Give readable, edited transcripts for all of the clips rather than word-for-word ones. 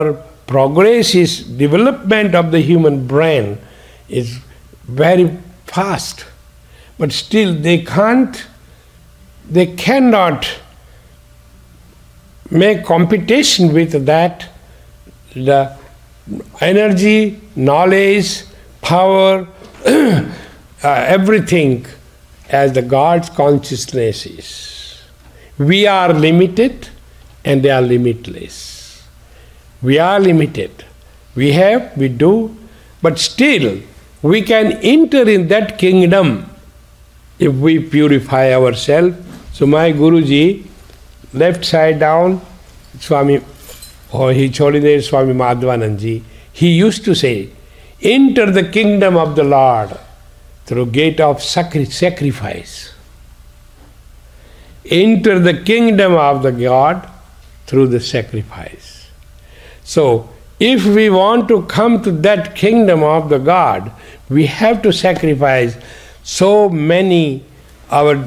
progress is development of the human brain is very fast, but still they cannot make competition with that, the energy, knowledge, power, everything as the God's consciousness is. We are limited and they are limitless. We are limited. We have, we do, but still we can enter in that kingdom if we purify ourselves. So my Guruji, left side down, Swami, or His Holiness Swami Madhvananji, he used to say, enter the kingdom of the Lord through gate of sacrifice. Enter the kingdom of the God through the sacrifice. So, if we want to come to that kingdom of the God, we have to sacrifice so many our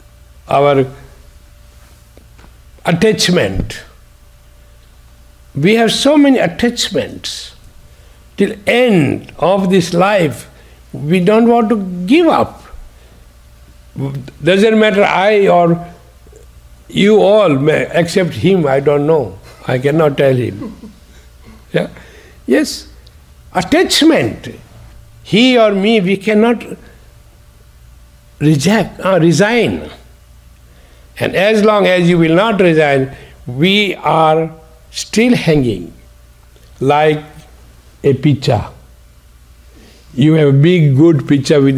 attachment. We have so many attachments. Till end of this life, we don't want to give up. Doesn't matter I or you all, except him, I don't know. I cannot tell him. Yeah? Yes, attachment. He or me, we cannot resign. And as long as you will not resign, we are still hanging like a pitcher. You have a big good pitcher with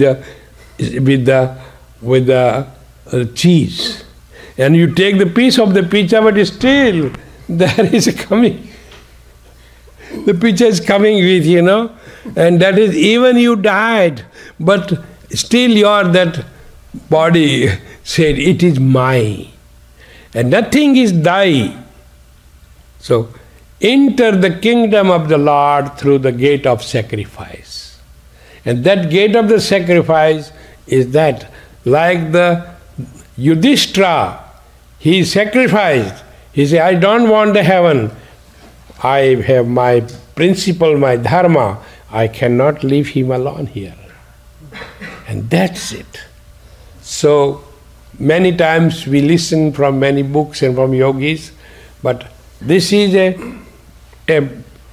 the cheese, and you take the piece of the pitcher, but still there is coming. The pitcher is coming with, and that is even you died, but still that body said, it is mine, and nothing is thy. So, enter the kingdom of the Lord through the gate of sacrifice. And that gate of the sacrifice is that, like the Yudhishthira, he sacrificed. He said, I don't want the heaven. I have my principle, my dharma. I cannot leave him alone here. And that's it. So, many times we listen from many books and from yogis, but this is a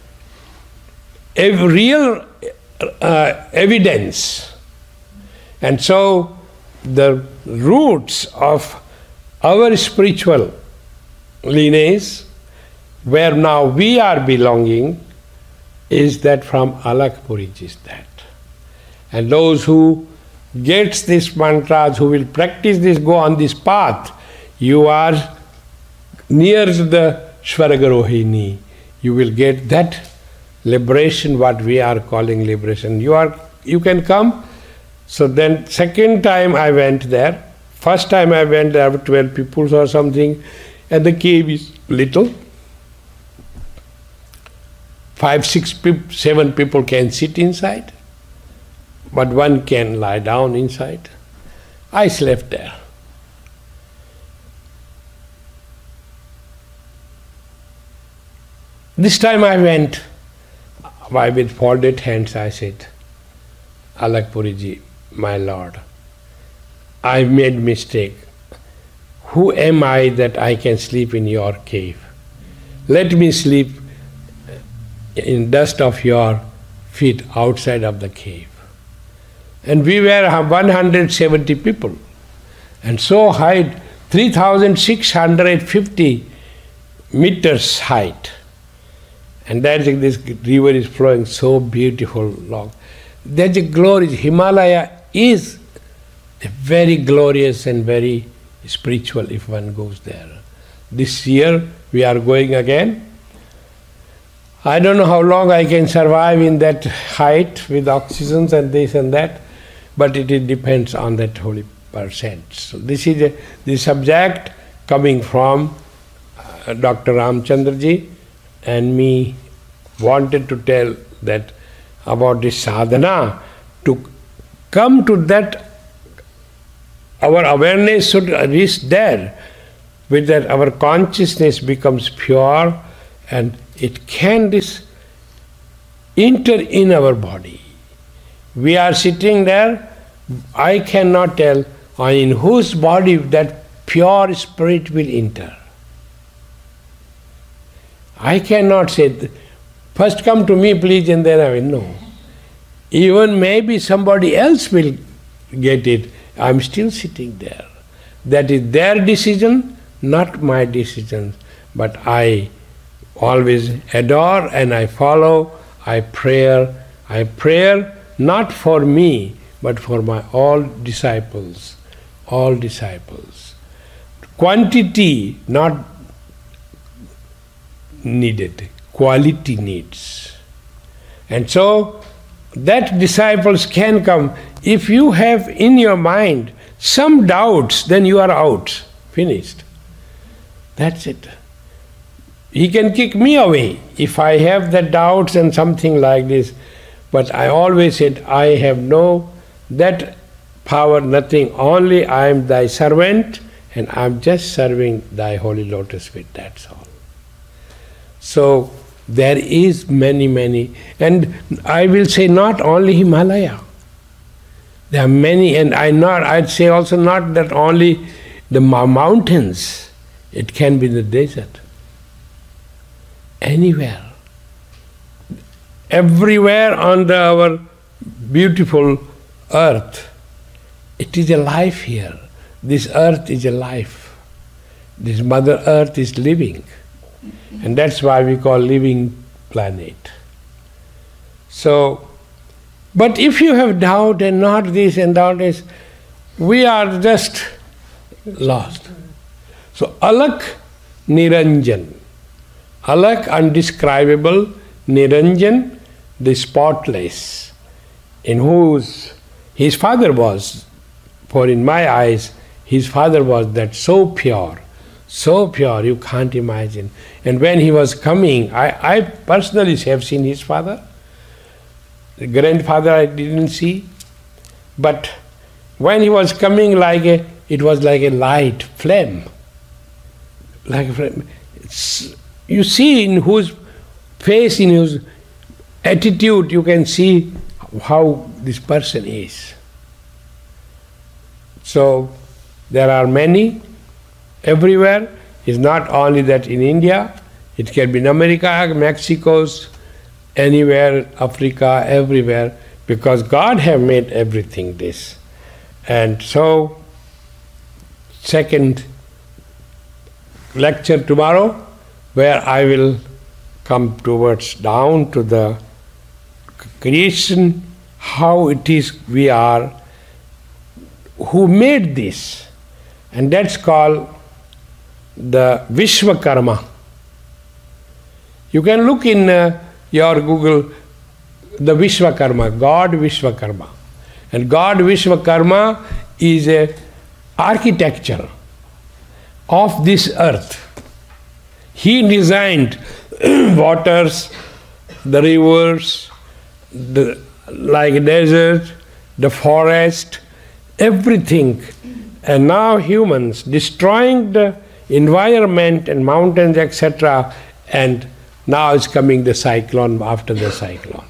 real evidence. And so the roots of our spiritual lineage, where now we are belonging, is that from Alakpuriji is that. And those who gets this mantras, who will practice this, go on this path, you are near the Swargarohini. You will get that liberation, what we are calling liberation. You can come. So then second time I went there. First time I went there with 12 people or something, and the cave is little. 5, 6, 7 people can sit inside, but one can lie down inside. I slept there. This time I went, with folded hands I said, Alakpuriji, my Lord, I made mistake. Who am I that I can sleep in your cave? Let me sleep in dust of your feet outside of the cave. And we were 170 people. And so high, 3,650 meters height. And that's this river is flowing so beautiful long. There's a glory. Himalaya is very glorious and very spiritual if one goes there. This year we are going again. I don't know how long I can survive in that height with oxygen and this and that, but it depends on that holy percent. So this is the subject coming from Dr. Ramchandraji, and me wanted to tell that about this sadhana. To come to that, our awareness should reach there. With that our consciousness becomes pure, and it can this enter in our body. We are sitting there, I cannot tell in whose body that pure spirit will enter. I cannot say, first come to me please, and then I will know. Even maybe somebody else will get it. I am still sitting there. That is their decision, not my decision. But I always adore and I follow, I pray not for me, but for my all disciples. All disciples. Quantity not needed, quality needs. And so that disciples can come. If you have in your mind some doubts, then you are out, finished. That's it. He can kick me away if I have the doubts and something like this. But I always said, I have no that power, nothing, only I am thy servant and I am just serving thy holy lotus feet, that's all. So there is many, and I will say not only Himalaya. There are many, and I'd say also not that only the mountains, it can be the desert. Anywhere. Everywhere on our beautiful earth, it is a life here. This earth is a life. This Mother Earth is living. And that's why we call living planet. So, but if you have doubt and not this and doubt this, we are just lost. So, Alak Niranjan. Alak, undescribable, Niranjan, the spotless, in whose his father was, for in my eyes, his father was that so pure you can't imagine. And when he was coming, I personally have seen his father. The grandfather I didn't see. But when he was coming it was like a light, flame. Like a flame. You see in whose face, in whose attitude, you can see how this person is. So, there are many everywhere. It's not only that in India, it can be in America, Mexico, anywhere, Africa, everywhere, because God have made everything this. And so, second lecture tomorrow, where I will come towards down to the creation, how it is we are, who made this. And that's called the Vishwakarma. You can look in your Google, the Vishwakarma, God Vishwakarma. And God Vishwakarma is a architecture of this earth. He designed waters, the rivers, like desert, the forest, everything. And now humans destroying the environment and mountains, etc. And now is coming the cyclone after the cyclone.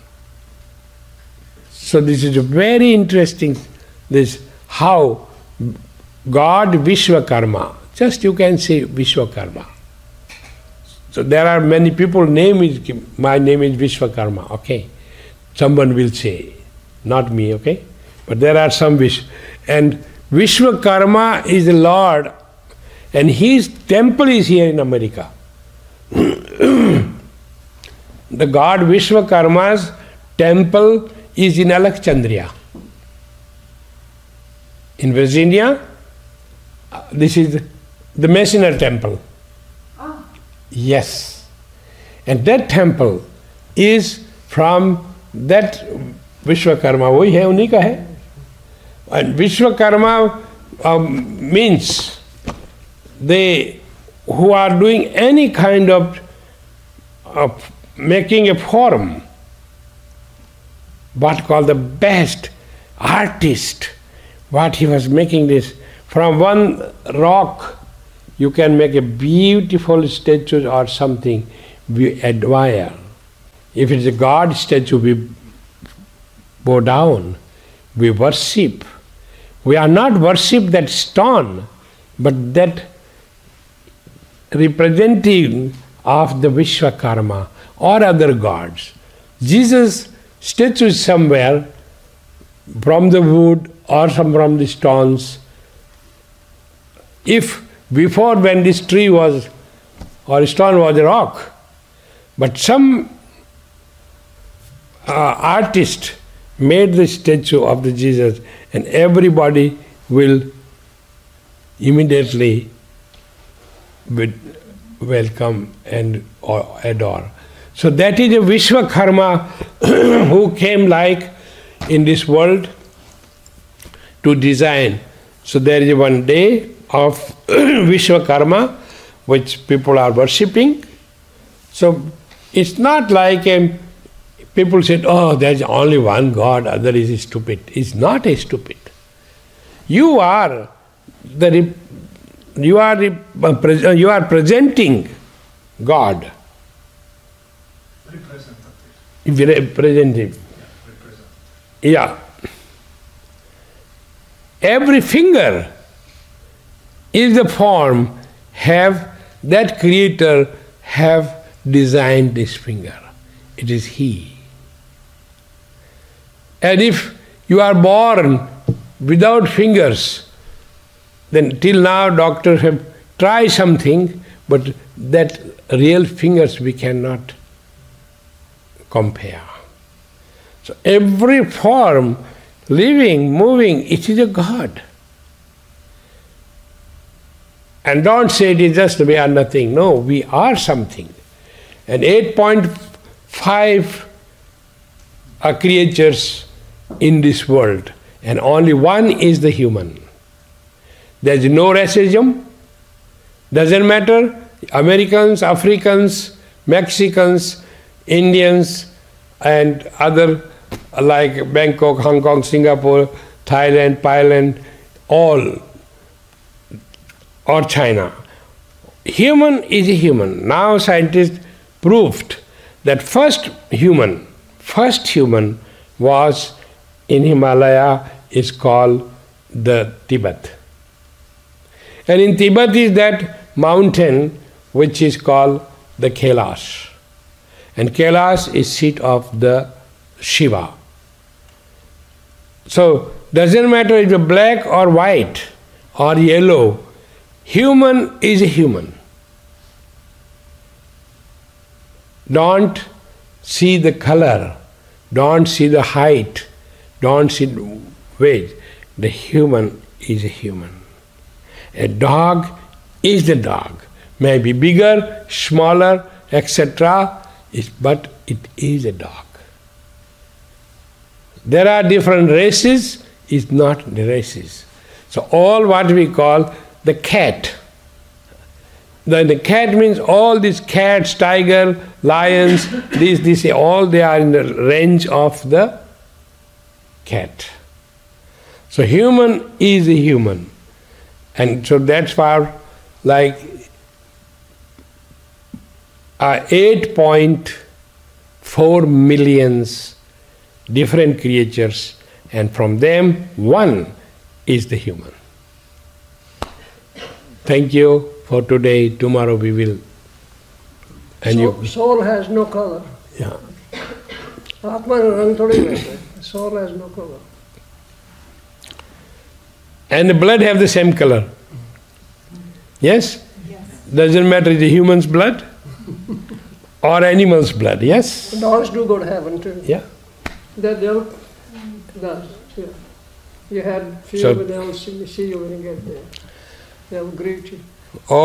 So this is a very interesting, this how God Vishwakarma, just you can say Vishwakarma. So there are many people, my name is Vishwakarma, okay. Someone will say, not me, okay. But there are some and Vishwakarma is the Lord, and his temple is here in America. The God Vishwakarma's temple is in Alexandria. In Virginia, this is the Masonry temple. Oh. Yes. And that temple is from that Vishwakarma. वही है, उन्हीं का है. And Vishwakarma means they who are doing any kind of making a form, what called the best artist, what he was making this. From one rock you can make a beautiful statue or something. we admire. If it's a God statue, we bow down, we worship. We are not worship that stone, but that representing of the Vishwakarma or other gods. Jesus' statue is somewhere from the wood or from the stones. If before, when this tree was or stone was a rock, but some artist made the statue of the Jesus, and everybody will immediately welcome and adore. So that is a Vishwakarma who came like in this world to design. So there is one day of Vishwakarma which people are worshipping. So it's not like people said, oh, there's only one God, other is stupid. It's not a stupid. You are presenting God. Representative. Yeah. Every finger is the form that creator have designed this finger. It is he. And if you are born without fingers, then till now doctors have tried something, but that real fingers we cannot compare. So every form, living, moving, it is a God. And don't say it is just we are nothing. No, we are something. And 8.5 are creatures in this world, and only one is the human. There is no racism. Doesn't matter, Americans, Africans, Mexicans, Indians, and other like Bangkok, Hong Kong, Singapore, Thailand, all, or China. Human is a human. Now scientists proved that first human was in Himalaya, is called the Tibet. And in Tibet is that mountain which is called the Kailash. And Kailash is seat of the Shiva. So doesn't matter if it's black or white or yellow, human is a human. Don't see the color, don't see the height, don't see the weight. The human is a human. A dog is the dog. Maybe bigger, smaller, etc., but it is a dog. There are different races, is not the races. So all what we call the cat. The cat means all these cats, tiger, lions, these all they are in the range of the cat. So human is a human. And so that's why like 8.4 million different creatures, and from them one is the human. Thank you for today. Tomorrow we will. And soul has no color. Yeah. Soul has no color. And the blood have the same color. Yes? Yes. Doesn't matter if the human's blood or animal's blood, yes? Dogs do go to heaven too. Yeah. They'll does, yeah. You had fear, but they'll see you when you get there. They'll greet you.